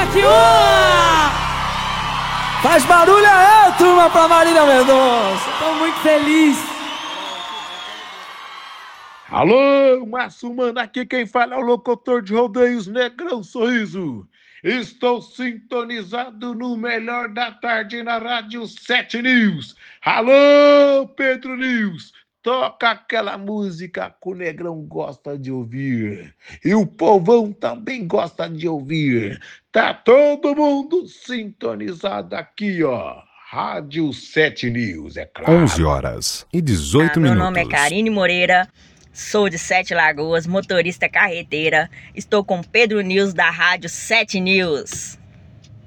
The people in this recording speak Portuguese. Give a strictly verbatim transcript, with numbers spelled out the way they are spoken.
que uma! Faz barulho aí, turma, pra Marília Mendonça. Tô muito feliz. Alô, Massumana, aqui quem fala é o locutor de rodeios Negrão Sorriso. Estou sintonizado no melhor da tarde na Rádio sete News. Alô, Pedro News, toca aquela música que o Negrão gosta de ouvir. E o povão também gosta de ouvir. Tá todo mundo sintonizado aqui, ó. Rádio sete News, é claro. onze horas e dezoito ah, meu minutos. Meu nome é Karine Moreira, sou de Sete Lagoas, motorista carreteira. Estou com Pedro News da Rádio sete News.